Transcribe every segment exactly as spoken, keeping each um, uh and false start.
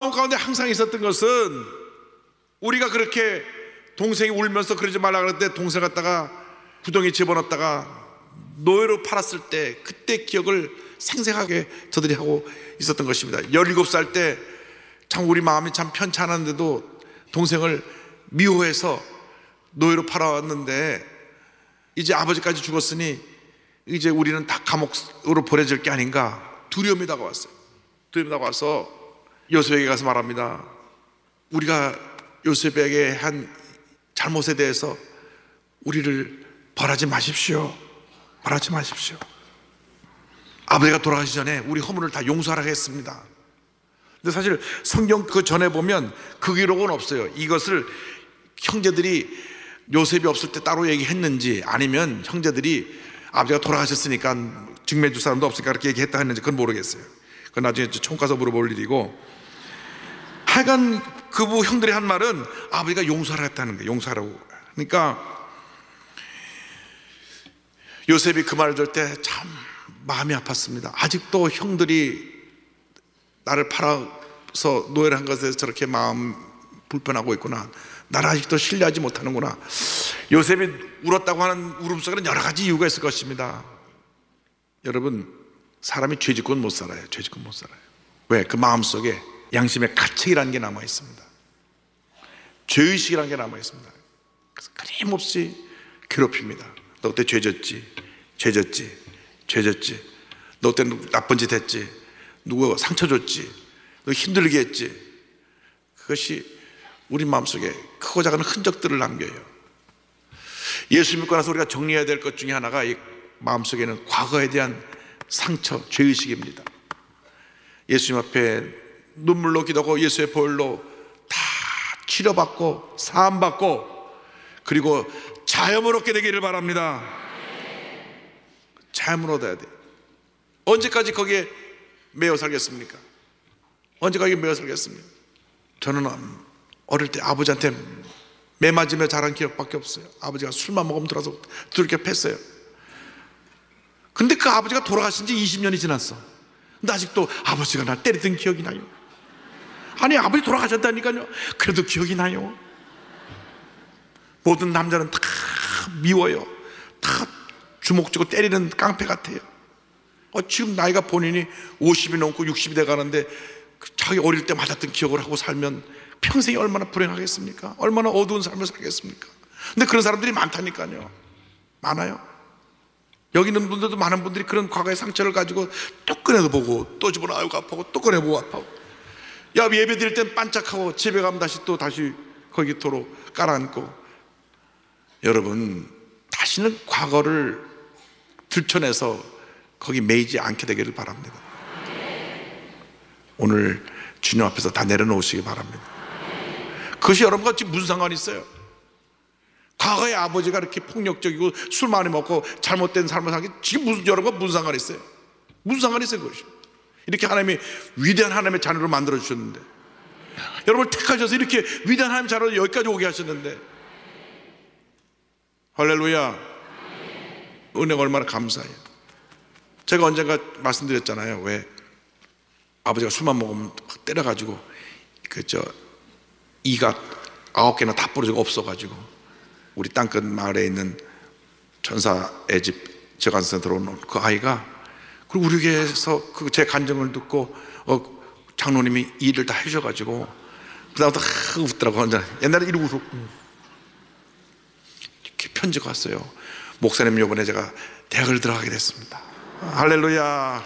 마음 가운데 항상 있었던 것은, 우리가 그렇게 동생이 울면서 그러지 말라 그랬는데 동생 갖다가 구덩이에 집어넣었다가 노예로 팔았을 때 그때 기억을 생생하게 저들이 하고 있었던 것입니다. 열일곱 살 때 참 우리 마음이 참 편치 않았는데도 동생을 미워해서 노예로 팔아왔는데, 이제 아버지까지 죽었으니 이제 우리는 다 감옥으로 보내질 게 아닌가 두려움이 다가왔어요. 두려움이 다가와서 요셉에게 가서 말합니다. 우리가 요셉에게 한 잘못에 대해서 우리를 벌하지 마십시오. 벌하지 마십시오. 아버지가 돌아가시 전에 우리 허물을 다 용서하라 했습니다. 근데 사실 성경 그 전에 보면 그 기록은 없어요. 이것을 형제들이 요셉이 없을 때 따로 얘기했는지, 아니면 형제들이 아버지가 돌아가셨으니까 증명해 줄 사람도 없으니까 그렇게 얘기했다 했는지 그건 모르겠어요. 그건 나중에 총가서 물어볼 일이고, 하여간 그부 형들이 한 말은 아버지가 용서하라 했다는 거예요. 용서하라고. 그러니까 요셉이 그 말을 들을 때 참 마음이 아팠습니다. 아직도 형들이 나를 팔아서 노예를 한 것에 저렇게 마음 불편하고 있구나. 나를 아직도 신뢰하지 못하는구나. 요셉이 울었다고 하는 울음속에는 여러 가지 이유가 있을 것입니다. 여러분, 사람이 죄짓고는 못 살아요. 죄짓고는 못 살아요. 왜? 그 마음속에 양심의 가책이라는 게 남아 있습니다. 죄의식이라는 게 남아 있습니다. 그래서 끊임없이 괴롭힙니다. 너 그때 죄졌지, 죄졌지, 죄졌지. 너 그때 나쁜 짓 했지, 누구 상처 줬지, 너 힘들게 했지. 그것이 우리 마음속에 크고 작은 흔적들을 남겨요. 예수 믿고 나서 우리가 정리해야 될 것 중에 하나가 이 마음속에는 과거에 대한 상처, 죄의식입니다. 예수님 앞에 눈물로 기도하고 예수의 보혈로 다 치료받고 사함받고, 그리고 자염을 얻게 되기를 바랍니다. 자염을 얻어야 돼요. 언제까지 거기에 매여 살겠습니까? 언제까지 매여 살겠습니까? 저는 어릴 때 아버지한테 매 맞으며 자란 기억밖에 없어요. 아버지가 술만 먹으면 들어서 두들겨 팼어요. 근데 그 아버지가 돌아가신 지 이십 년이 지났어. 근데 아직도 아버지가 날 때리던 기억이 나요. 아니, 아버지 돌아가셨다니까요. 그래도 기억이 나요. 모든 남자는 다 미워요. 다 주먹 쥐고 때리는 깡패 같아요. 어, 지금 나이가 본인이 오십이 넘고 육십이 돼 가는데 자기 어릴 때 맞았던 기억을 하고 살면 평생이 얼마나 불행하겠습니까? 얼마나 어두운 삶을 살겠습니까? 근데 그런 사람들이 많다니까요. 많아요. 여기 있는 분들도 많은 분들이 그런 과거의 상처를 가지고 또 꺼내도 보고 또 집어넣어 아이고 아파하고 또 꺼내보고 아파하고, 야 예배 드릴 땐 반짝하고 집에 가면 다시 또 다시 거기 도로 깔아앉고. 여러분, 다시는 과거를 들춰내서 거기 매이지 않게 되기를 바랍니다. 오늘 주님 앞에서 다 내려놓으시기 바랍니다. 그것이 여러분과 지금 무슨 상관이 있어요? 과거에 아버지가 이렇게 폭력적이고 술 많이 먹고 잘못된 삶을 사는 게 지금 무슨, 여러분과 무슨 상관이 있어요? 무슨 상관이 있어요 그것이? 이렇게 하나님이 위대한 하나님의 자녀로 만들어 주셨는데, 여러분을 택하셔서 이렇게 위대한 하나님의 자녀로 여기까지 오게 하셨는데, 할렐루야. 은혜가 얼마나 감사해요. 제가 언젠가 말씀드렸잖아요. 왜 아버지가 술만 먹으면 때려가지고 그 저 이가 아홉 개나 다 부러지고 없어가지고 우리 땅끝 마을에 있는 전사의 집 저간선에 들어오는 그 아이가, 그리고 우리 교회에서 그 제 간증을 듣고 어, 장로님이 일을 다 해주셔가지고 그다음부터 하 웃더라고. 옛날에 이러고 웃어. 이렇게 편지가 왔어요. 목사님, 이번에 제가 대학을 들어가게 됐습니다. 할렐루야.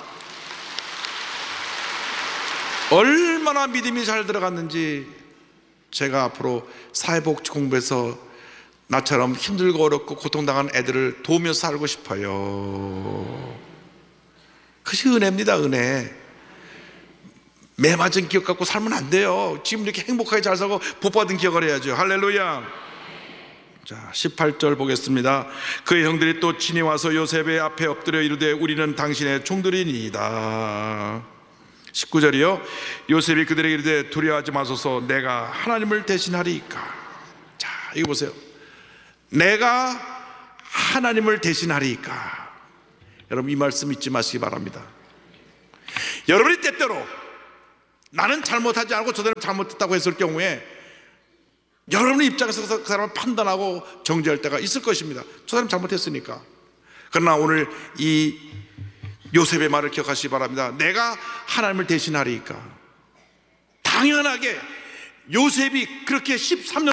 얼마나 믿음이 잘 들어갔는지, 제가 앞으로 사회복지 공부해서 나처럼 힘들고 어렵고 고통당한 애들을 도우며 살고 싶어요. 그것이 은혜입니다. 은혜. 매 맞은 기억 갖고 살면 안 돼요. 지금 이렇게 행복하게 잘 살고 복받은 기억을 해야죠. 할렐루야. 자, 십팔 절 보겠습니다. 그의 형들이 또 친히 와서 요셉의 앞에 엎드려 이르되 우리는 당신의 종들이니이다. 십구 절이요. 요셉이 그들에게 이르되 두려워하지 마소서, 내가 하나님을 대신하리이까. 자, 이거 보세요. 내가 하나님을 대신하리이까. 여러분, 이 말씀 잊지 마시기 바랍니다. 여러분이 때때로 나는 잘못하지 않고 저 사람이 잘못했다고 했을 경우에 여러분의 입장에서 그 사람을 판단하고 정죄할 때가 있을 것입니다. 저 사람 잘못했으니까. 그러나 오늘 이 요셉의 말을 기억하시기 바랍니다. 내가 하나님을 대신하리이까. 당연하게 요셉이 그렇게 십삼 년